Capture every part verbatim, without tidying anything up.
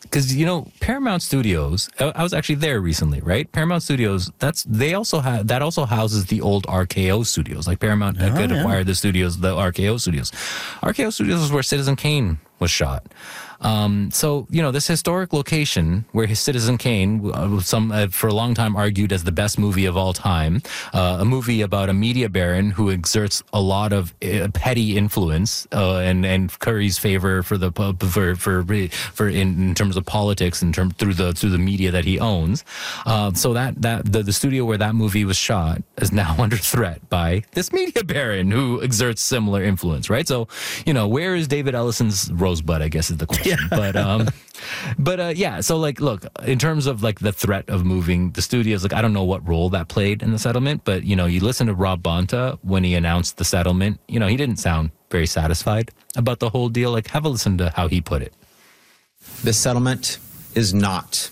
because you know Paramount Studios. I, I was actually there recently, right? Paramount Studios. That's they also have that also houses the old R K O studios. Like Paramount oh, could yeah. acquire the studios, the R K O studios. R K O studios is where Citizen Kane was shot. Um, so, you know, this historic location where his Citizen Kane, uh, some uh, for a long time argued as the best movie of all time, uh, a movie about a media baron who exerts a lot of uh, petty influence uh, and and curries favor for the for for for in, in terms of politics in term through the through the media that he owns. Uh, so that that the, the studio where that movie was shot is now under threat by this media baron who exerts similar influence, right? So, you know, where is David Ellison's Rosebud, I guess is the question. Yeah. But um, but uh, yeah. So like, look, in terms of like the threat of moving the studios, like I don't know what role that played in the settlement, but you know, you listen to Rob Bonta when he announced the settlement. You know, he didn't sound very satisfied about the whole deal. Like, have a listen to how he put it. This settlement is not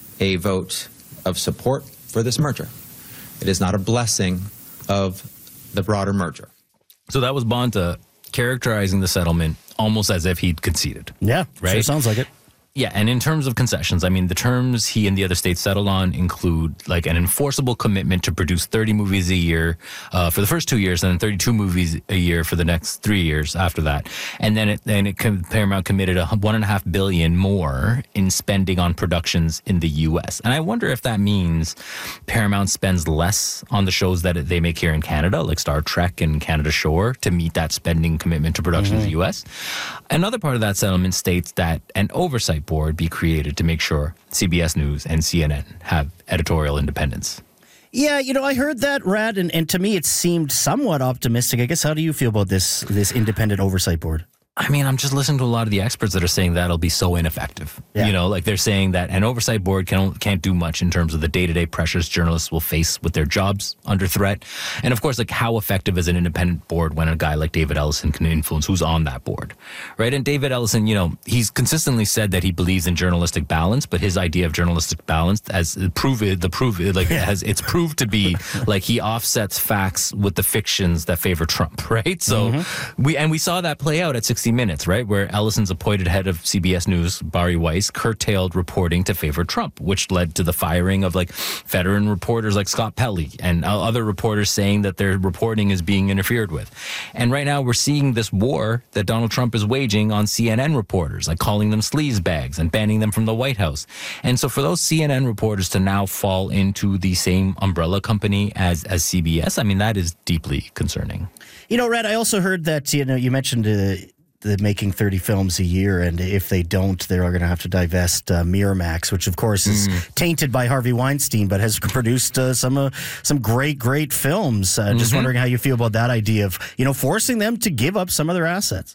a vote of support for this merger. It is not a blessing of the broader merger. So that was Bonta characterizing the settlement almost as if he'd conceded. Yeah, right? Sure sounds like it. Yeah, and in terms of concessions, I mean, the terms he and the other states settled on include like an enforceable commitment to produce thirty movies a year uh, for the first two years, and then thirty-two movies a year for the next three years after that. And then it, then it Paramount committed a one and a half billion more in spending on productions in the U S. And I wonder if that means Paramount spends less on the shows that they make here in Canada, like Star Trek and Canada Shore, to meet that spending commitment to production mm-hmm. in the U S. Another part of that settlement states that an oversight board be created to make sure C B S News and C N N have editorial independence. Yeah, you know, I heard that, Rad, and, and to me it seemed somewhat optimistic. I guess, how do you feel about this this independent oversight board? I mean, I'm just listening to a lot of the experts that are saying that'll be so ineffective. Yeah. You know, like they're saying that an oversight board can, can't do much in terms of the day-to-day pressures journalists will face with their jobs under threat. And of course, like how effective is an independent board when a guy like David Ellison can influence who's on that board, right? And David Ellison, you know, he's consistently said that he believes in journalistic balance, but his idea of journalistic balance as prove it, the prove it, like yeah. has it's proved to be like he offsets facts with the fictions that favor Trump, right? So mm-hmm. we, and we saw that play out at sixty minutes, right? Where Ellison's appointed head of C B S News, Bari Weiss, curtailed reporting to favor Trump, which led to the firing of like veteran reporters like Scott Pelley and other reporters saying that their reporting is being interfered with. And right now we're seeing this war that Donald Trump is waging on C N N reporters, like calling them sleaze bags and banning them from the White House. And so for those C N N reporters to now fall into the same umbrella company as, as C B S, I mean, that is deeply concerning. You know, Red, I also heard that, you know, you mentioned uh, the making thirty films a year, and if they don't, they're going to have to divest uh, Miramax, which of course is mm. tainted by Harvey Weinstein, but has produced uh, some uh, some great, great films. Uh, mm-hmm. Just wondering how you feel about that idea of, you know, forcing them to give up some of their assets.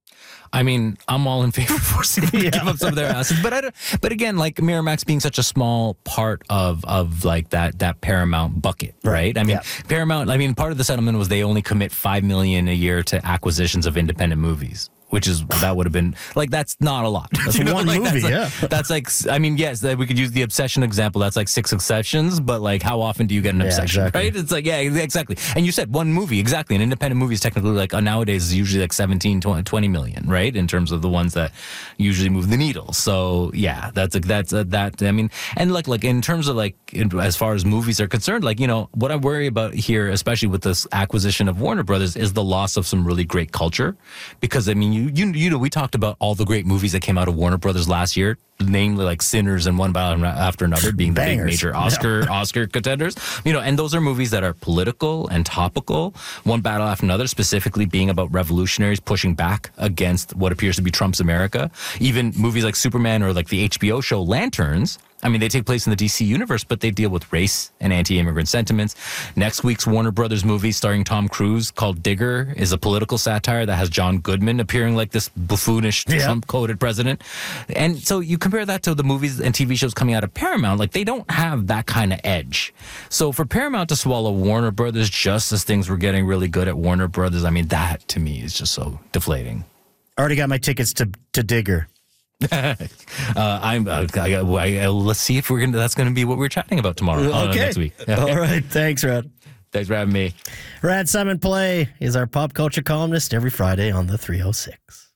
I mean, I'm all in favor of forcing them yeah. to give up some of their assets, but I don't, but again, like Miramax being such a small part of of like that that Paramount bucket, right? right? I mean, yeah. Paramount. I mean, part of the settlement was they only commit five million a year to acquisitions of independent movies. Which is, that would have been, like, that's not a lot. That's you know, one like, movie, that's like, yeah. That's like, I mean, yes, we could use the Obsession example. That's like six Obsessions, but like, how often do you get an yeah, Obsession, exactly. right? It's like, yeah, exactly. And you said one movie, exactly. An independent movie is technically like, uh, nowadays is usually like seventeen, twenty million, right? In terms of the ones that usually move the needle. So, yeah, that's, a, that's, a, that, I mean, and like, like in terms of like, in, as far as movies are concerned, like, you know, what I worry about here, especially with this acquisition of Warner Brothers, is the loss of some really great culture. Because, I mean, you, you, you know, we talk talked about all the great movies that came out of Warner Brothers last year, namely like Sinners and One Battle After Another being the big major Oscar yeah. Oscar contenders. You know, and those are movies that are political and topical. One Battle After Another specifically being about revolutionaries pushing back against what appears to be Trump's America. Even movies like Superman or like the H B O show Lanterns, I mean, they take place in the D C universe, but they deal with race and anti-immigrant sentiments. Next week's Warner Brothers movie starring Tom Cruise called Digger is a political satire that has John Goodman appearing like this buffoonish yeah. Trump-coded president. And so you compare that to the movies and T V shows coming out of Paramount, like they don't have that kind of edge. So for Paramount to swallow Warner Brothers just as things were getting really good at Warner Brothers, I mean, that to me is just so deflating. I already got my tickets to, to Digger. uh, I'm. Uh, I, I, I, let's see if we're gonna. That's gonna be what we're chatting about tomorrow. Okay. Uh, next week. Yeah. All right. Thanks, Rad. Thanks for having me. Rad Simon Play is our pop culture columnist every Friday on the three oh six.